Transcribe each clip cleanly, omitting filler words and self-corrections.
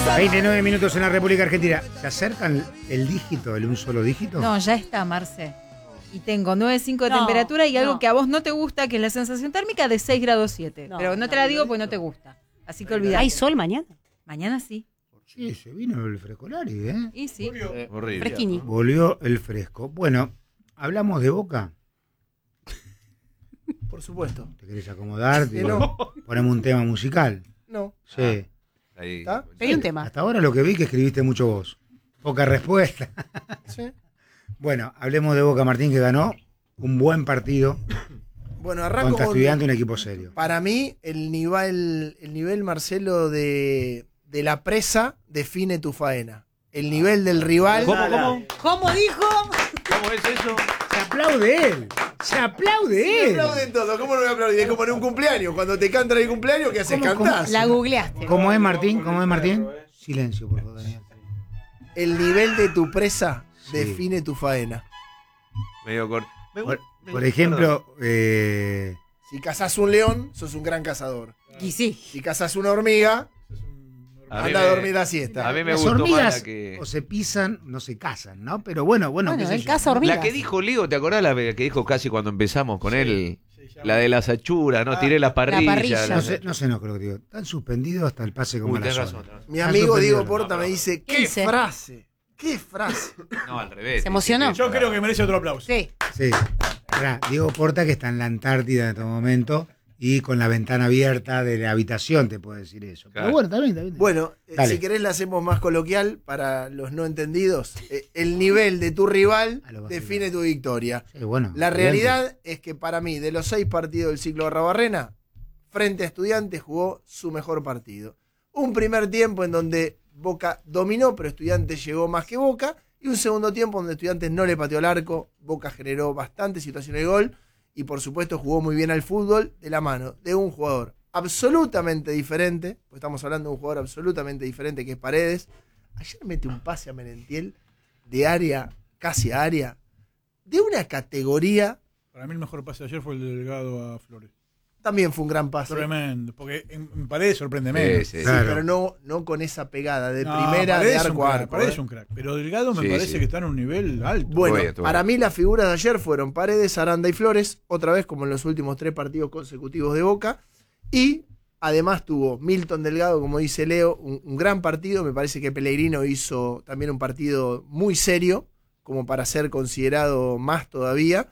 29 minutos en la República Argentina. ¿Se acercan el dígito, un solo dígito? No, ya está, Marce. Y tengo 9,5 de temperatura y algo que a vos no te gusta, que es la sensación térmica de 6 grados 7. Pero no te la digo porque no te gusta. Así que olvidate. ¿Hay sol mañana? Mañana sí. Sí, se vino el frescolari, ¿eh? Y sí. Horrible. Fresquini. Volvió el fresco. Bueno, ¿hablamos de Boca? Por supuesto. ¿Te querés acomodar? No. Ponemos un tema musical. No. Sí. Ahí. ¿Está? Pedí un tema. Hasta ahora lo que vi que escribiste mucho vos. Poca respuesta. Sí. Bueno, hablemos de Boca, Martín, que ganó un buen partido Bueno, arranco contra con, Estudiante, un equipo serio. para mí, el nivel Marcelo, de la presa define tu faena. El nivel del rival. ¿Cómo dijo? ¿Cómo es eso? Se aplaude él. Se aplaude él. Aplauden todo. ¿Cómo no voy a aplaudir? Es como en un cumpleaños. Cuando te cantan el cumpleaños, ¿qué haces? ¿Cómo? Cantás. La googleaste. ¿Cómo es, Martín? ¿Cómo es, Martín? Silencio, por favor, Daniel. El nivel de tu presa Sí. define tu faena. Medio corto. Por ejemplo, Si cazás un león, sos un gran cazador. Y sí. Si cazás una hormiga, anda a dormir la siesta. A mí me las gustó más hormigas la que... o se pisan, no se casan, ¿no? Pero bueno, Bueno, qué sé él yo. caza hormigas. La que dijo Leo, ¿te acordás la que dijo casi cuando empezamos con él? La de las achuras, ¿no? Tiré las parrillas. parrilla. No sé, no creo que digo. Están suspendidos hasta el pase como Uy, la tenés zona. razón. tenés razón. Mi Está amigo suspendido. Diego Porta me dice, ¿Qué ¿qué dice? frase? ¿Qué frase? No, al revés. ¿Se emocionó? Yo creo que merece otro aplauso. Sí. Sí. Pará, Diego Porta, que está en la Antártida en este momento y con la ventana abierta de la habitación, te puedo decir eso. Claro. Pero bueno, también. Bueno, Dale. si querés la hacemos más coloquial para los no entendidos. El nivel de tu rival A lo básico. define tu victoria. Sí, bueno, La evidente. realidad es que para mí, de los 6 partidos del ciclo Barrabarrena, frente a Estudiantes jugó su mejor partido. Un primer tiempo en donde Boca dominó, pero Estudiantes llegó más que Boca. Y un segundo tiempo donde Estudiantes no le pateó al arco. Boca generó bastantes situaciones de gol. Y por supuesto jugó muy bien al fútbol de la mano de un jugador absolutamente diferente. Pues estamos hablando de un jugador absolutamente diferente que es Paredes. Ayer mete un pase a Merentiel de área, casi a área, de una categoría. Para mí el mejor pase de ayer fue el de Delgado a Flores. También fue un gran pase. Tremendo. Porque en Paredes sorprende menos. Sí, sí. Claro. Pero no con esa pegada de No, primera de Paredes es un arco a crack, arco. Paredes es un crack. Pero Delgado me Sí, parece sí. que está en un nivel alto. Bueno, Todavía. para mí las figuras de ayer fueron Paredes, Aranda y Flores, otra vez como en los últimos 3 partidos consecutivos de Boca. Y además tuvo Milton Delgado, como dice Leo, un gran partido. Me parece que Pellegrino hizo también un partido muy serio, como para ser considerado más todavía.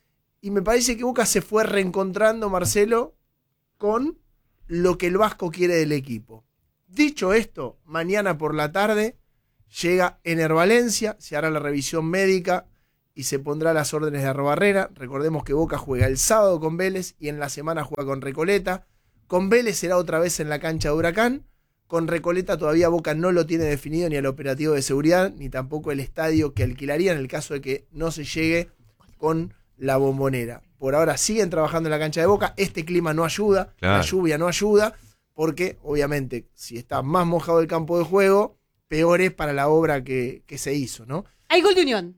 Y me parece que Boca se fue reencontrando, Marcelo, con lo que el Vasco quiere del equipo. Dicho esto, mañana por la tarde llega Ener Valencia, se hará la revisión médica y se pondrá las órdenes de Arrobarrena. Recordemos que Boca juega el sábado con Vélez y en la semana juega con Recoleta. Con Vélez será otra vez en la cancha de Huracán. Con Recoleta todavía Boca no lo tiene definido ni el operativo de seguridad, ni tampoco el estadio que alquilaría en el caso de que no se llegue con la Bombonera. Por ahora siguen trabajando en la cancha de Boca. Este clima no ayuda, Claro. la lluvia no ayuda, porque obviamente si está más mojado el campo de juego, peor es para la obra que se hizo, ¿no? Hay gol de Unión.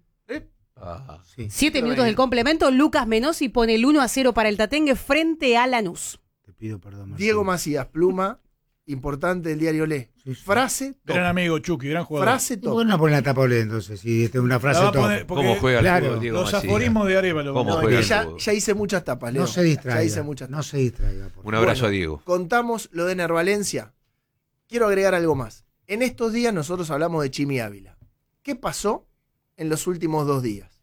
Ah, Sí, 7 minutos del complemento. Lucas Menossi pone el 1-0 para el Tatengue frente a Lanús. te pido perdón, Martín. Diego Macías, pluma importante del diario Le. Sí, sí. Frase top. Gran amigo, Chucky, gran jugador. Frase ¿Y por top. qué no ponen la tapa OLE entonces? Si esta es una La frase va a top. poner- porque ¿Cómo juega el Claro. fútbol, Diego Los Macías? aforismos de Arevalo. ¿Cómo No, juega que el ya, fútbol? ya hice muchas tapas, Leo. No se distraiga. Ya hice muchas tapas. No se distraiga. Por Un favor. abrazo a Diego. Contamos lo de Ener Valencia. Quiero agregar algo más. En estos días nosotros hablamos de Chimi Ávila. ¿Qué pasó en los últimos 2 días?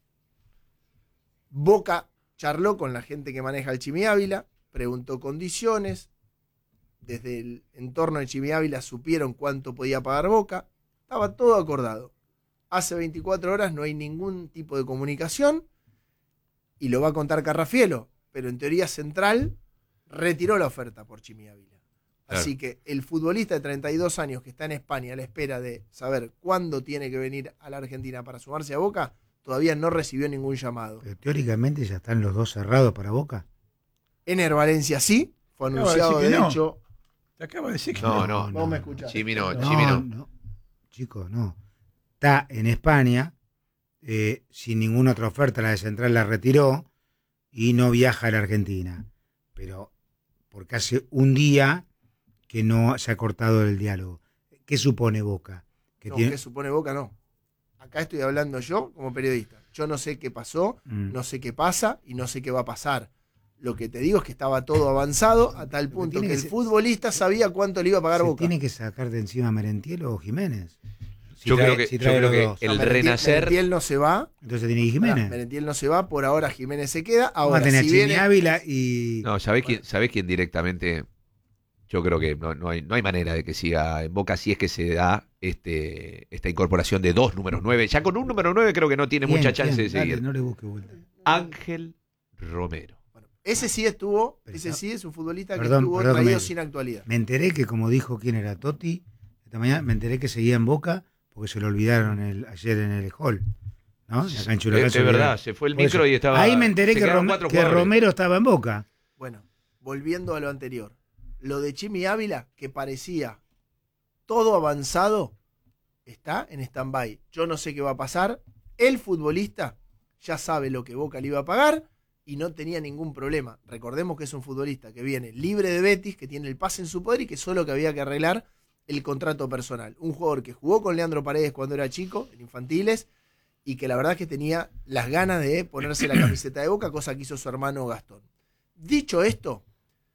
Boca charló con la gente que maneja el Chimi Ávila, preguntó condiciones. Desde el entorno de Chimi Ávila supieron cuánto podía pagar Boca. Estaba todo acordado. Hace 24 horas no hay ningún tipo de comunicación y lo va a contar Carrafielo, pero en teoría Central retiró la oferta por Chimi Ávila. Así que el futbolista de 32 años que está en España a la espera de saber cuándo tiene que venir a la Argentina para sumarse a Boca, todavía no recibió ningún llamado. Pero teóricamente ya están los dos cerrados para Boca. Ener Valencia sí, fue Acaba de anunciado decir de que no. hecho. Te acaba de decir que No. Vos me escuchás. Chimi no, No, Chimi no. no. Chicos, no. Está en España, sin ninguna otra oferta, la de Central la retiró y no viaja a la Argentina. Pero porque hace un día que no se ha cortado el diálogo. ¿qué supone Boca? Que No, tiene- ¿qué supone Boca? No. Acá estoy hablando yo como periodista. Yo no sé qué pasó, no sé qué pasa y no sé qué va a pasar. Lo que te digo es que estaba todo avanzado a tal punto tiene que que el ser- futbolista sabía cuánto le iba a pagar ¿Se Boca. tiene que sacar de encima Merentiel o Jiménez? Si Yo trae- creo que, si yo trae creo los que dos. el No, renacer. Merentiel no se va. Entonces tiene que Jiménez. Merentiel no se va, por ahora Jiménez se queda. Vamos a Ahora, tener a si Chimi viene, Ávila y... No, ¿sabés quién directamente? Yo creo que no hay manera de que siga en Boca si es que se da esta incorporación de 2 números 9. Ya con un número 9 creo que no tiene ¿Quién? mucha chance ¿Quién? de Dale, seguir. no le busque vuelta. Ángel Romero. bueno, ese sí estuvo, Pero ese no- sí es un futbolista Perdón, que estuvo perdón que traído me- sin actualidad. Me enteré que, como dijo quién era Totti, esta mañana me enteré que seguía en Boca porque se lo olvidaron ayer en el hall. ¿No? En la cancha de Huracán Es se olvidaron. verdad, se fue el Por micro eso. y estaba. Ahí me enteré se que, quedaron 4 que jugadores. Romero estaba en Boca. Bueno, volviendo a lo anterior. Lo de Chimi Ávila, que parecía todo avanzado, está en stand-by. Yo no sé qué va a pasar. El futbolista ya sabe lo que Boca le iba a pagar y no tenía ningún problema. Recordemos que es un futbolista que viene libre de Betis, que tiene el pase en su poder y que solo que había que arreglar el contrato personal. Un jugador que jugó con Leandro Paredes cuando era chico, en infantiles, y que la verdad que tenía las ganas de ponerse la camiseta de Boca, cosa que hizo su hermano Gastón. Dicho esto,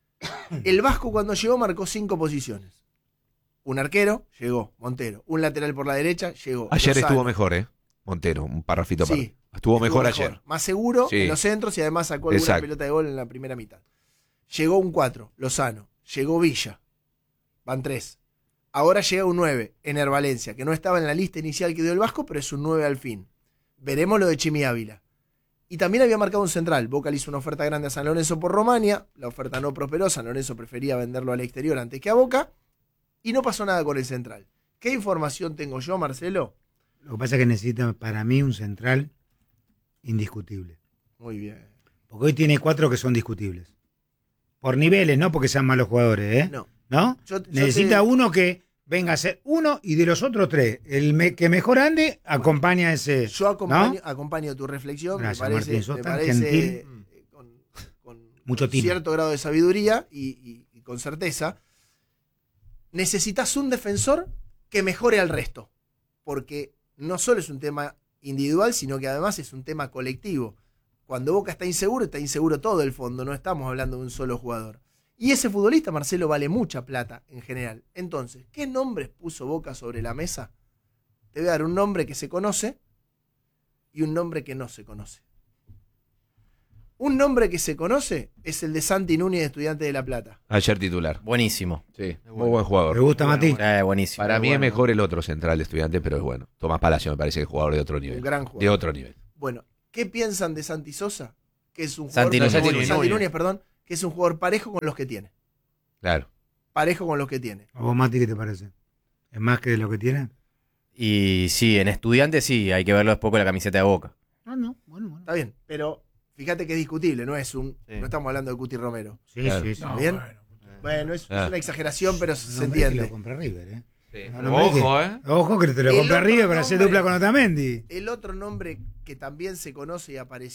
el Vasco cuando llegó marcó 5 posiciones. Un arquero, llegó, Montero. Un lateral por la derecha, llegó. Ayer Lozano. estuvo mejor, Montero, un parrafito Sí, para. Estuvo mejor ayer. Más seguro Sí. en los centros y además sacó alguna Exacto. pelota de gol en la primera mitad. Llegó un 4, Lozano. Llegó Villa. Van 3. Ahora llega un 9, Ener Valencia, que no estaba en la lista inicial que dio el Vasco, pero es un 9 al fin. Veremos lo de Chimi Ávila. Y también había marcado un central. Boca le hizo una oferta grande a San Lorenzo por Romania. La oferta no prosperó. San Lorenzo prefería venderlo al exterior antes que a Boca. Y no pasó nada con el central. ¿Qué información tengo yo, Marcelo? Lo que pasa es que necesita para mí un central indiscutible. Muy bien. Porque hoy tiene 4 que son discutibles. Por niveles, no porque sean malos jugadores, ¿eh? No. ¿No? Yo Necesita te- uno que venga a ser uno y de los otros 3. Que mejor ande, acompaña a ese. Yo acompaño tu reflexión. Gracias, me parece, Martín, sos me tan parece, gentil. con Mucho tino. cierto grado de sabiduría y con certeza. Necesitas un defensor que mejore al resto. Porque no solo es un tema individual, sino que además es un tema colectivo. Cuando Boca está inseguro todo el fondo. No estamos hablando de un solo jugador. Y ese futbolista, Marcelo, vale mucha plata en general. Entonces, ¿qué nombres puso Boca sobre la mesa? Te voy a dar un nombre que se conoce y un nombre que no se conoce. Un nombre que se conoce es el de Santi Núñez, estudiante de La Plata. Ayer titular. Buenísimo. Sí, muy buen jugador. ¿Te gusta, Mati? Buenísimo. Para mí bueno. es mejor el otro central de Estudiantes, pero es bueno. Tomás Palacio me parece que es jugador de otro nivel. Un gran jugador. De otro nivel. Bueno, ¿qué piensan de Santi Sosa? Que es un Santi jugador, Núñez. Santi Núñez, perdón, que es un jugador parejo con los que tiene. Claro. Parejo con los que tiene. ¿A vos, Mati, qué te parece? ¿Es más que lo que tiene? Y sí, en Estudiantes sí, hay que verlo después con la camiseta de Boca. No, bueno. Está bien, pero fíjate que es discutible, no Sí. estamos hablando de Cuti Romero. Sí, Claro. sí, sí. No, ¿Bien? bueno. Bueno, es Ah. una exageración, pero se No, hombre, que entiende. lo compra River, ¿eh? Sí. No, no, Ojo, Ojo que te lo El compra otro River para hacer nombre- dupla con Otamendi. El otro nombre que también se conoce y apareció